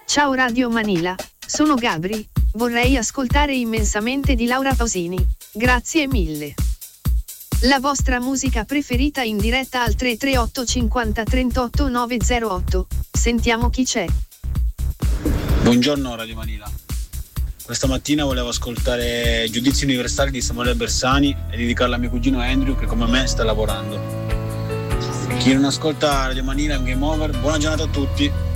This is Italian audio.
Ciao Radio Manila, sono Gabri, vorrei ascoltare Immensamente di Laura Pausini, grazie mille. La vostra musica preferita in diretta al 338 50 38 908, sentiamo chi c'è. Buongiorno Radio Manila. Questa mattina volevo ascoltare Giudizi universali di Samuele Bersani e dedicarla a mio cugino Andrew che come me sta lavorando. Chi non ascolta Radio Manila è un game over. Buona giornata a tutti.